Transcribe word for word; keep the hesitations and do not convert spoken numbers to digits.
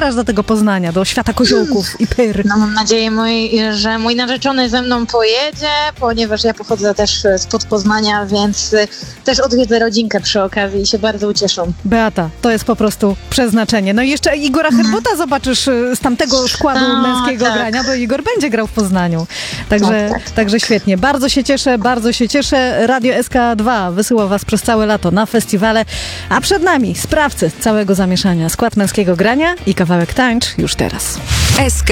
wybierasz do tego Poznania, do świata koziołków i pyr? No mam nadzieję, mój, że mój narzeczony ze mną pojedzie, ponieważ ja pochodzę też spod Poznania, więc też odwiedzę rodzinkę przy okazji i się bardzo ucieszą. Beata, to jest po prostu przeznaczenie. No i jeszcze Igora Herbota mm. zobaczysz z tamtego składu no, męskiego tak. grania, bo Igor będzie grał w Poznaniu. Także, tak, tak, także tak. świetnie. Bardzo się cieszę, bardzo się cieszę. Radio S K dwa wysyła was przez całe lato na festiwale, a przed nami sprawcy całego zamieszania. Skład męskiego grania i kawałek Tańcz już teraz. S K